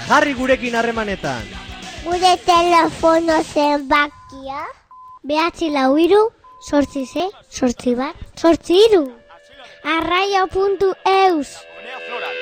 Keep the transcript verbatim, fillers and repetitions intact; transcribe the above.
jarri gurekin harremanetan. Gure telefono zenbakia? Behatzi lau hiru, sortzi sei, sortzi bat, sortzi hiru. arraio puntu eus